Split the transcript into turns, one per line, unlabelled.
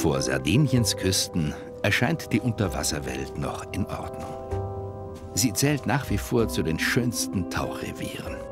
Vor Sardiniens Küsten erscheint die Unterwasserwelt noch in Ordnung. Sie zählt nach wie vor zu den schönsten Tauchrevieren.